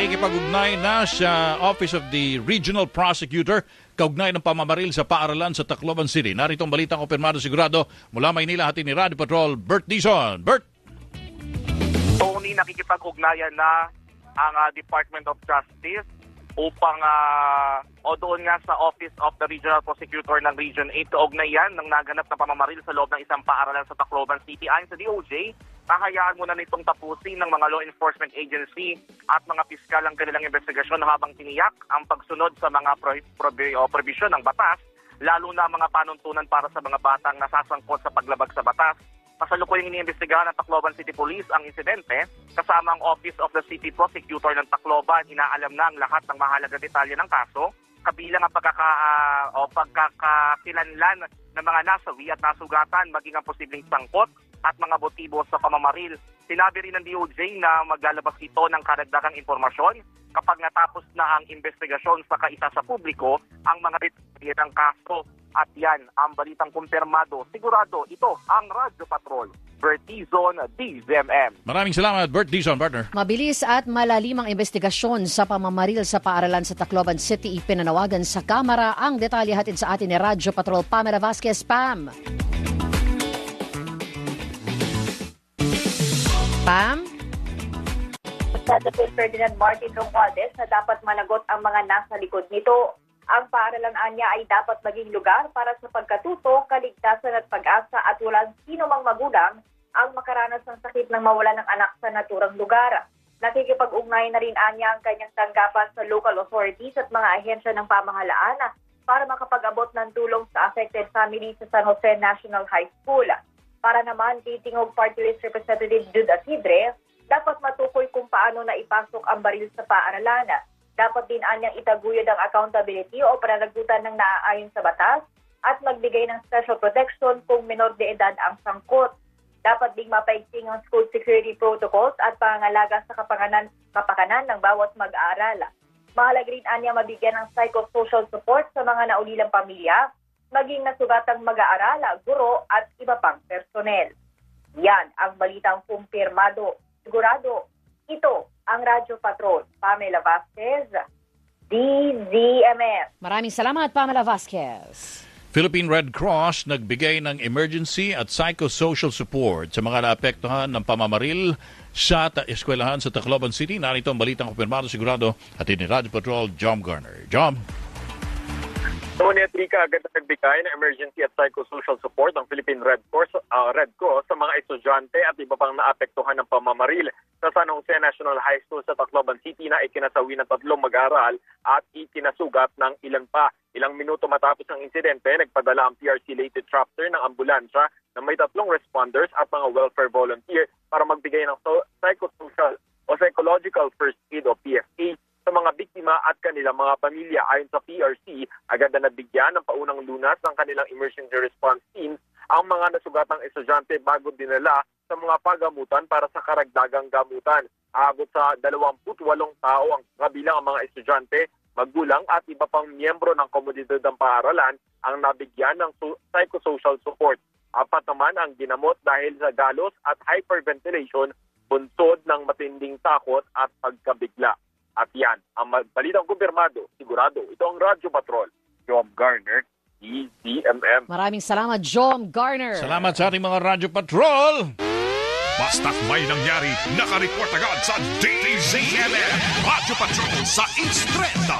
nakikipag-ugnay na sa Office of the Regional Prosecutor kaugnay ng pamamaril sa paaralan sa Tacloban City. Narito ang balitang kumpirmado sigurado mula Maynila, hatid ni Radio Patrol, Bert Dizon. Bert! Tony, nakikipag-ugnayan na ang Department of Justice upang o doon nga sa Office of the Regional Prosecutor ng Region 8 kaugnayan ng naganap na pamamaril sa loob ng isang paaralan sa Tacloban City. Ayon sa DOJ, hahayaan muna nitong tapusin ng mga law enforcement agency at mga piskal ang kanilang investigasyon habang tiniyak ang pagsunod sa mga provision ng batas, lalo na mga panuntunan para sa mga batang nasasangkot sa paglabag sa batas. Kasalukuyang iniimbestigahan ng Tacloban City Police ang insidente kasama ang Office of the City Prosecutor ng Tacloban. Inaalam na ang lahat ng mahalagang detalye ng kaso, kabilang ang pagkakakilanlan ng mga nasawi at nasugatan, maging ang posibleng sangkot at mga motibo sa pamamaril. Sinabi rin ng DOJ na maglalabas ito ng karagdagang impormasyon kapag natapos na ang investigasyon sa kaisa sa publiko ang mga detalye ng kaso. At yan ang balitang kumpirmado. Sigurado, ito ang Radio Patrol. Bert Dizon, DZMM. Maraming salamat, Bert Dizon, partner. Mabilis at malalimang investigasyon sa pamamaril sa paaralan sa Tacloban City ipinanawagan sa Kamara. Ang detalye hatid sa atin ni Radio Patrol, Pamela Vasquez. Pam? Pam? Senator Ferdinand Martin Romualdez na dapat managot ang mga nasa likod nito. Ang paaralan niya ay dapat maging lugar para sa pagkatuto, kaligtasan at pag-asa at walang sino mang magulang ang makaranas ng sakit ng mawala ng anak sa naturang lugar. Nakikipag-ugnay na rin niya ang kanyang tanggapan sa local authorities at mga ahensya ng pamahalaan para makapag-abot ng tulong sa affected families sa San Jose National High School. Para naman kay Tingog Party List Representative Jude Asidre, dapat matukoy kung paano na ipasok ang baril sa paaralan. Dapat din anyang itaguyod ang accountability o pananagutan ng naaayon sa batas at magbigay ng special protection kung minor de edad ang sangkot. Dapat ding mapaigting ang school security protocols at pangangalaga sa kapakanan ng bawat mag-aaral. Mahalaga rin anya mabigyan ng psychosocial support sa mga naulilang pamilya, maging nasugatang mag-aaral, guro at iba pang personnel. Yan ang balitang kumpirmado. Sigurado, ito ang Radio Patrol. Pamela Vasquez, DZMM. Maraming salamat, Pamela Vasquez. Philippine Red Cross nagbigay ng emergency at psychosocial support sa mga naapektuhan ng pamamaril sa eskwelahan sa Tacloban City. Narito ang balitang kumpirmado sigurado hatid ni Radio Patrol, Jom Garner. Jom. Tony at Rika, agad na nagbigay ng emergency at psychosocial support ng Philippine Red Cross sa mga estudyante at iba pang naapektuhan ng pamamaril sa San Jose National High School sa Tacloban City na ikinasawi ng 3 mag-aaral at ikinasugat ng ilan pa. Ilang minuto matapos ang insidente, nagpadala ang PRC Leyte chapter ng ambulansya na may 3 responders at mga welfare volunteer para magbigay ng psychosocial o psychological first aid o PFA sa mga biktima at kanilang mga pamilya. Ayon sa PRC, agad na nabigyan ng paunang lunas ng kanilang emergency response teams ang mga nasugatang estudyante bago dinala sa mga pagamutan para sa karagdagang gamutan. Aabot sa 28 tao ang kabilang ang mga estudyante, magulang at iba pang miyembro ng komunidad ng paaralan ang nabigyan ng psychosocial support. 4 naman ang ginamot dahil sa galos at hyperventilation, bunsod ng matinding takot at pagkabigla. At yan, ang balitang kumpirmado, sigurado, ito ang Radio Patrol, Jom Garner, DZMM. Maraming salamat, Jom Garner. Salamat sa ating mga Radio Patrol. Basta't may nangyari, nakareport agad sa DZMM. Radio Patrol sa Instreta.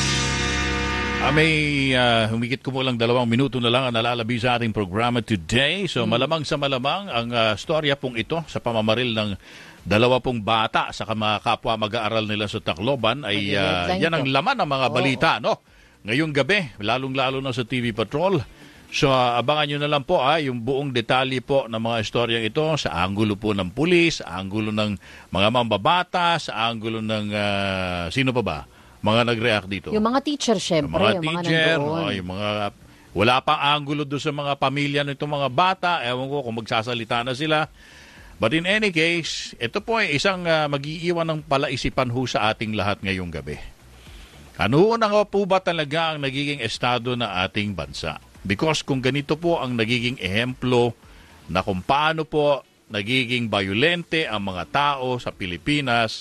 May humigit kumulang 2 minuto na lang ang nalalabi sa ating programa today. So malamang sa malamang ang storya pong ito sa pamamaril ng 20 bata sa mga kapwa mag-aaral nila sa Tacloban ay yan ang laman ng mga balita, no? Ngayong gabi, lalong-lalo na sa TV Patrol. So abangan nyo na lang po yung buong detalye po ng mga istoryang ito sa anggulo po ng pulis, sa anggulo ng mga mambabata, sa anggulo ng sino pa ba? Mga nag-react dito. Yung mga teacher, syempre. Yung mga teacher, yung mga wala pang anggulo doon sa mga pamilya nitong mga bata. Ewan ko kung magsasalita na sila. But in any case, ito po ay isang mag-iiwan ng palaisipan ho sa ating lahat ngayong gabi. Ano na nga po ba talaga ang nagiging estado na ating bansa? Because kung ganito po ang nagiging ehemplo na kung paano po nagiging bayolente ang mga tao sa Pilipinas,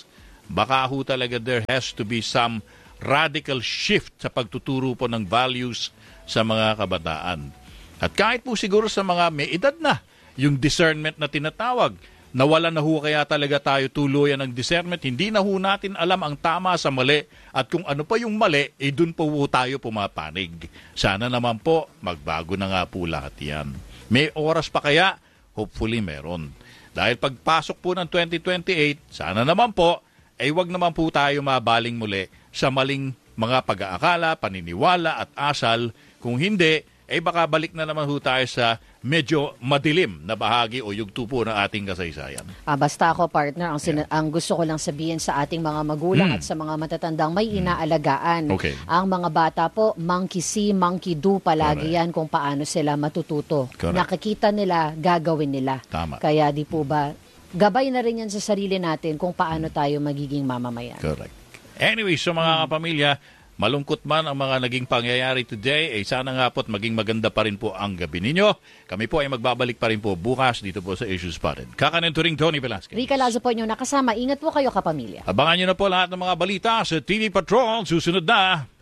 baka ho talaga there has to be some radical shift sa pagtuturo po ng values sa mga kabataan. At kahit po siguro sa mga may edad na, yung discernment na tinatawag, nawala na ho kaya talaga tayo tuluyan ng discernment, hindi na ho natin alam ang tama sa mali, at kung ano pa yung mali, dun po tayo pumapanig. Sana naman po, magbago na nga po lahat yan. May oras pa kaya? Hopefully meron. Dahil pagpasok po ng 2028, sana naman po, wag naman po tayo mabaling muli sa maling mga pag-aakala, paniniwala at asal. Kung hindi, baka balik na naman ho tayo sa medyo madilim na bahagi o yugto po ng ating kasaysayan. Basta ako, partner, ang gusto ko lang sabihin sa ating mga magulang at sa mga matatandang may inaalagaan. Okay. Ang mga bata po, monkey see, monkey do palagi yan kung paano sila matututo. Correct. Nakikita nila, gagawin nila. Tama. Kaya di po ba, gabay na rin yan sa sarili natin kung paano tayo magiging mamamayan. Correct. Anyway, so mga kapamilya, malungkot man ang mga naging pangyayari today, sana nga po't maging maganda pa rin po ang gabi ninyo. Kami po ay magbabalik pa rin po bukas dito po sa Issues Spotted. Kakanenturing Tony Velasquez. Rica Lazo po inyo nakasama. Ingat po kayo, kapamilya. Abangan nyo na po lahat ng mga balita sa TV Patrol. Susunod na.